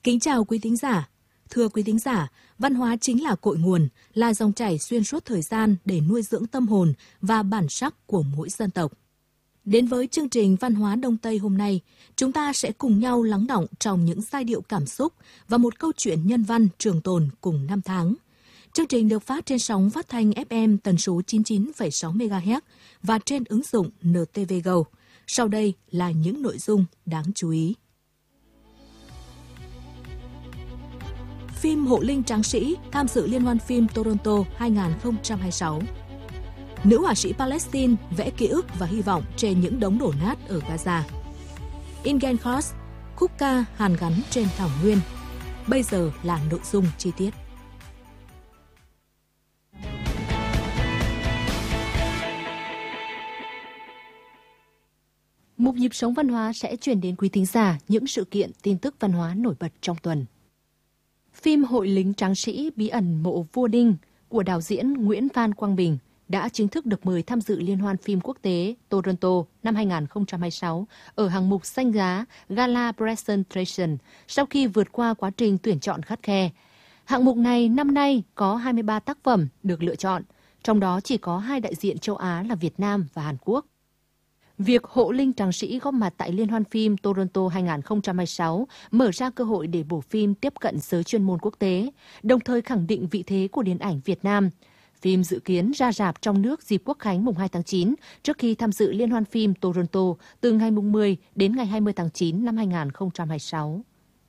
Kính chào quý thính giả. Thưa quý thính giả, văn hóa chính là cội nguồn, là dòng chảy xuyên suốt thời gian để nuôi dưỡng tâm hồn và bản sắc của mỗi dân tộc. Đến với chương trình Văn hóa Đông Tây hôm nay, chúng ta sẽ cùng nhau lắng đọng trong những giai điệu cảm xúc và một câu chuyện nhân văn trường tồn cùng năm tháng. Chương trình được phát trên sóng phát thanh FM tần số 99,6 MHz và trên ứng dụng NTV Go. Sau đây là những nội dung đáng chú ý. Phim Hộ Linh Tráng Sĩ tham dự Liên hoan phim Toronto 2026. Nữ họa sĩ Palestine vẽ ký ức và hy vọng trên những đống đổ nát ở Gaza. Ingen Kors, khúc ca hàn gắn trên thảo nguyên. Bây giờ là nội dung chi tiết. Mục nhịp sống văn hóa sẽ chuyển đến quý thính giả những sự kiện tin tức văn hóa nổi bật trong tuần. Phim Hội lính tráng sĩ bí ẩn mộ vua Đinh của đạo diễn Nguyễn Phan Quang Bình đã chính thức được mời tham dự Liên hoan phim quốc tế Toronto năm 2026 ở hạng mục danh giá Gala Presentation sau khi vượt qua quá trình tuyển chọn khắt khe. Hạng mục này năm nay có 23 tác phẩm được lựa chọn, trong đó chỉ có 2 đại diện châu Á là Việt Nam và Hàn Quốc. Việc Hộ Linh Tráng Sĩ góp mặt tại Liên hoan phim Toronto 2026 mở ra cơ hội để bộ phim tiếp cận giới chuyên môn quốc tế, đồng thời khẳng định vị thế của điện ảnh Việt Nam. Phim dự kiến ra rạp trong nước dịp Quốc khánh mùng 2 tháng 9 trước khi tham dự Liên hoan phim Toronto từ ngày mùng 10 đến ngày 20 tháng 9 năm 2026.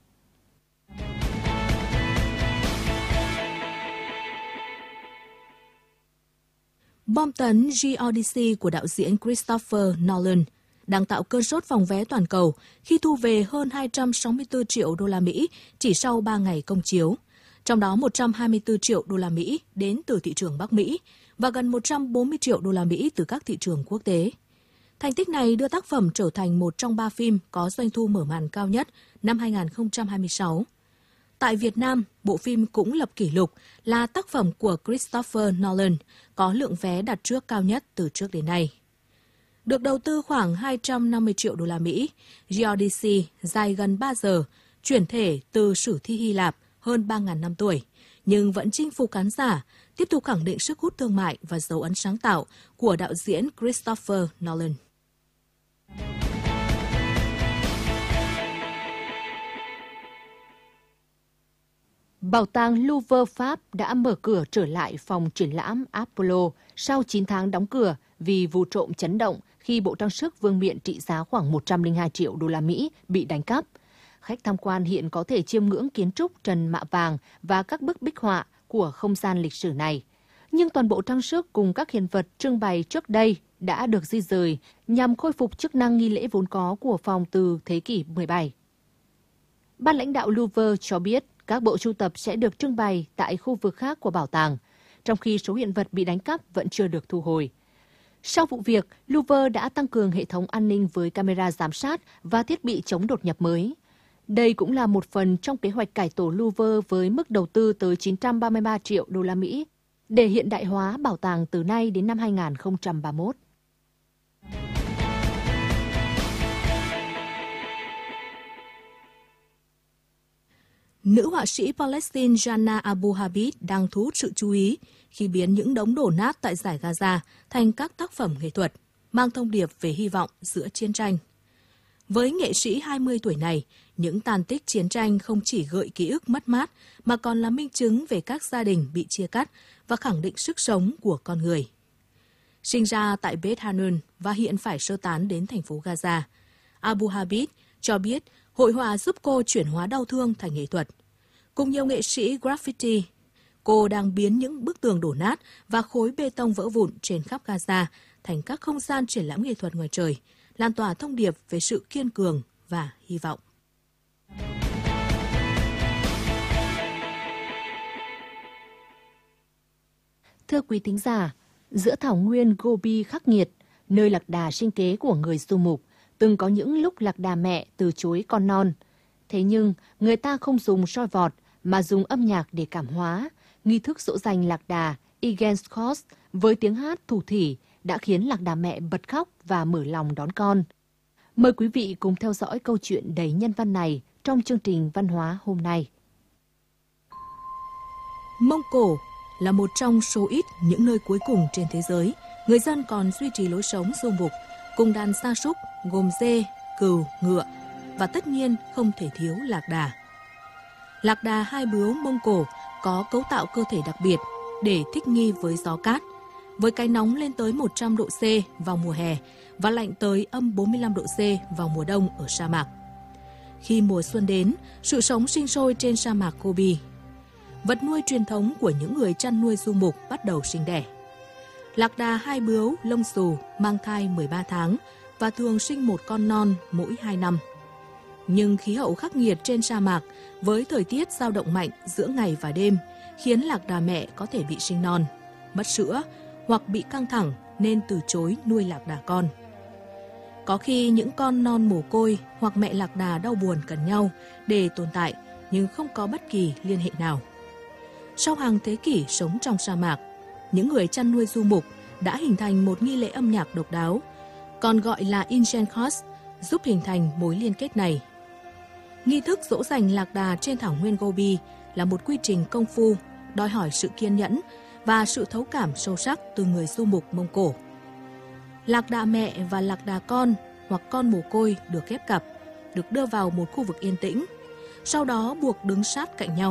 Bom tấn G-Odyssey của đạo diễn Christopher Nolan đang tạo cơn sốt phòng vé toàn cầu khi thu về hơn 264 triệu đô la Mỹ chỉ sau 3 ngày công chiếu. Trong đó 124 triệu đô la Mỹ đến từ thị trường Bắc Mỹ và gần 140 triệu đô la Mỹ từ các thị trường quốc tế. Thành tích này đưa tác phẩm trở thành một trong 3 phim có doanh thu mở màn cao nhất năm 2026. Tại Việt Nam, bộ phim cũng lập kỷ lục là tác phẩm của Christopher Nolan, có lượng vé đặt trước cao nhất từ trước đến nay. Được đầu tư khoảng 250 triệu đô la Mỹ, G-Odyssey dài gần 3 giờ, chuyển thể từ sử thi Hy Lạp hơn 3.000 năm tuổi, nhưng vẫn chinh phục khán giả, tiếp tục khẳng định sức hút thương mại và dấu ấn sáng tạo của đạo diễn Christopher Nolan. Bảo tàng Louvre Pháp đã mở cửa trở lại phòng triển lãm Apollo sau 9 tháng đóng cửa vì vụ trộm chấn động khi bộ trang sức vương miện trị giá khoảng 102 triệu đô la Mỹ bị đánh cắp. Khách tham quan hiện có thể chiêm ngưỡng kiến trúc trần mạ vàng và các bức bích họa của không gian lịch sử này. Nhưng toàn bộ trang sức cùng các hiện vật trưng bày trước đây đã được di dời nhằm khôi phục chức năng nghi lễ vốn có của phòng từ thế kỷ 17. Ban lãnh đạo Louvre cho biết các bộ sưu tập sẽ được trưng bày tại khu vực khác của bảo tàng, trong khi số hiện vật bị đánh cắp vẫn chưa được thu hồi. Sau vụ việc, Louvre đã tăng cường hệ thống an ninh với camera giám sát và thiết bị chống đột nhập mới. Đây cũng là một phần trong kế hoạch cải tổ Louvre với mức đầu tư tới 933 triệu đô la Mỹ để hiện đại hóa bảo tàng từ nay đến năm 2031. Nữ họa sĩ Palestine Jana Abu Habib đang thu hút sự chú ý khi biến những đống đổ nát tại Dải Gaza thành các tác phẩm nghệ thuật, mang thông điệp về hy vọng giữa chiến tranh. Với nghệ sĩ 20 tuổi này, những tàn tích chiến tranh không chỉ gợi ký ức mất mát mà còn là minh chứng về các gia đình bị chia cắt và khẳng định sức sống của con người. Sinh ra tại Beit Hanun và hiện phải sơ tán đến thành phố Gaza, Abu Habib cho biết hội họa giúp cô chuyển hóa đau thương thành nghệ thuật. Cùng nhiều nghệ sĩ graffiti, cô đang biến những bức tường đổ nát và khối bê tông vỡ vụn trên khắp Gaza thành các không gian triển lãm nghệ thuật ngoài trời, lan tỏa thông điệp về sự kiên cường và hy vọng. Thưa quý thính giả, giữa thảo nguyên Gobi khắc nghiệt, nơi lạc đà sinh kế của người du mục, từng có những lúc lạc đà mẹ từ chối con non. Thế nhưng, người ta không dùng soi vọt mà dùng âm nhạc để cảm hóa. Nghi thức dỗ dành lạc đà Igenskos với tiếng hát thủ thỉ đã khiến lạc đà mẹ bật khóc và mở lòng đón con. Mời quý vị cùng theo dõi câu chuyện đầy nhân văn này trong chương trình văn hóa hôm nay. Mông Cổ là một trong số ít những nơi cuối cùng trên thế giới, người dân còn duy trì lối sống du mục, cùng đàn gia súc gồm dê, cừu, ngựa và tất nhiên không thể thiếu lạc đà. Lạc đà hai bướu Mông Cổ có cấu tạo cơ thể đặc biệt để thích nghi với gió cát, với cái nóng lên tới 100 độ C vào mùa hè và lạnh tới âm 45 độ C vào mùa đông ở sa mạc. Khi mùa xuân đến, sự sống sinh sôi trên sa mạc Gobi. Vật nuôi truyền thống của những người chăn nuôi du mục bắt đầu sinh đẻ. Lạc đà hai bướu lông xù mang thai 13 tháng và thường sinh một con non mỗi 2 năm. Nhưng khí hậu khắc nghiệt trên sa mạc với thời tiết dao động mạnh giữa ngày và đêm khiến lạc đà mẹ có thể bị sinh non, mất sữa hoặc bị căng thẳng nên từ chối nuôi lạc đà con. Có khi những con non mồ côi hoặc mẹ lạc đà đau buồn cần nhau để tồn tại nhưng không có bất kỳ liên hệ nào. Sau hàng thế kỷ sống trong sa mạc, những người chăn nuôi du mục đã hình thành một nghi lễ âm nhạc độc đáo, còn gọi là Inchenkos, giúp hình thành mối liên kết này. Nghi thức dỗ dành lạc đà trên thảo nguyên Gobi là một quy trình công phu, đòi hỏi sự kiên nhẫn và sự thấu cảm sâu sắc từ người du mục Mông Cổ. Lạc đà mẹ và lạc đà con hoặc con mồ côi được ghép cặp, được đưa vào một khu vực yên tĩnh, sau đó buộc đứng sát cạnh nhau.